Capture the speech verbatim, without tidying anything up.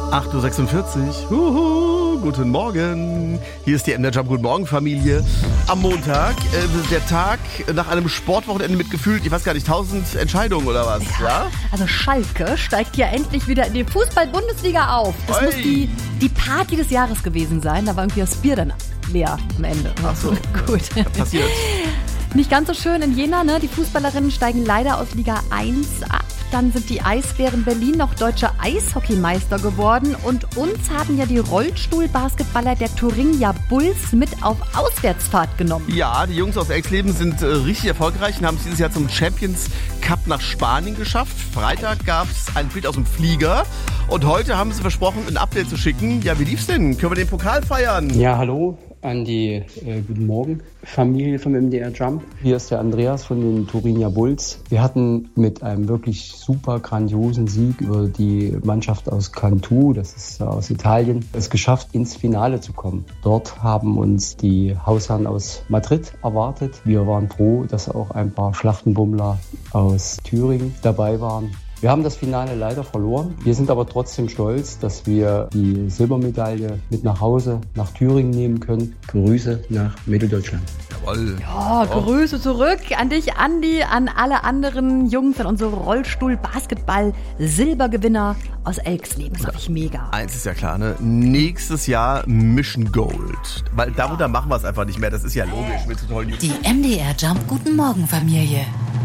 acht Uhr sechsundvierzig. Huhu, guten Morgen. Hier ist die M D R Jump Guten Morgen Familie. Am Montag, äh, der Tag nach einem Sportwochenende mit gefühlt, ich weiß gar nicht, tausend Entscheidungen oder was, ja? ja? Also Schalke steigt ja endlich wieder in die Fußball-Bundesliga auf. Das Oi. muss die, die Party des Jahres gewesen sein. Da war irgendwie das Bier dann leer am Ende. Ach so, gut. Ja, passiert. Nicht ganz so schön in Jena, ne? Die Fußballerinnen steigen leider aus Liga eins ab. Dann sind die Eisbären Berlin noch deutscher Eishockeymeister geworden. Und uns haben ja die Rollstuhlbasketballer der Thuringia Bulls mit auf Auswärtsfahrt genommen. Ja, die Jungs aus Exleben sind äh, richtig erfolgreich und haben es dieses Jahr zum Champions Cup nach Spanien geschafft. Freitag gab es ein Bild aus dem Flieger. Und heute haben sie versprochen, ein Update zu schicken. Ja, wie lief's denn? Können wir den Pokal feiern? Ja, hallo an die äh, Guten Morgen Familie vom M D R Jump. Hier ist der Andreas von den Thuringia Bulls. Wir hatten mit einem wirklich super grandiosen Sieg über die Mannschaft aus Cantù, das ist äh, aus Italien, es geschafft, ins Finale zu kommen. Dort haben uns die Hausherren aus Madrid erwartet. Wir waren froh, dass auch ein paar Schlachtenbummler aus Thüringen dabei waren. Wir haben das Finale leider verloren. Wir sind aber trotzdem stolz, dass wir die Silbermedaille mit nach Hause, nach Thüringen nehmen können. Grüße nach Mitteldeutschland. Jawohl. Ja, Grüße zurück an dich, Andi, an alle anderen Jungs, an unsere Rollstuhl-Basketball-Silbergewinner aus Elxleben. Das finde ich mega. Eins ist ja klar, ne? Nächstes Jahr Mission Gold. Weil darunter machen wir es einfach nicht mehr. Das ist ja logisch mit so tollen Jungs. Die M D R Jump Guten Morgen Familie.